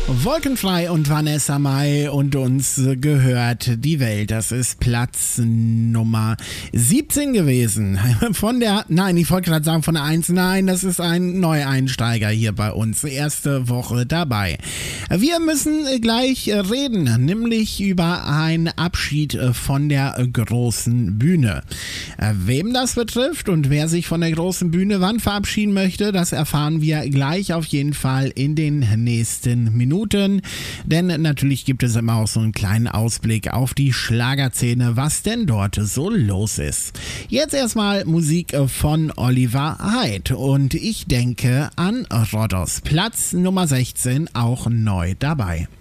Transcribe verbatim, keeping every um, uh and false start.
Wolkenfrei und Vanessa Mai und uns gehört die Welt. Das ist Platz Nummer siebzehn gewesen. Von der, nein, ich wollte gerade sagen von der eins, nein, das ist ein Neueinsteiger hier bei uns. Erste Woche dabei. Wir müssen gleich reden, nämlich über einen Abschied von der großen Bühne. Wem das betrifft und wer sich von der großen Bühne wann verabschieden möchte, das erfahren wir gleich auf jeden Fall in den nächsten Minuten. Denn natürlich gibt es immer auch so einen kleinen Ausblick auf die Schlagerszene, was denn dort so los ist. Jetzt erstmal Musik von Oliver Heid und ich denke an Rhodos. Platz Nummer sechzehn, auch neu dabei.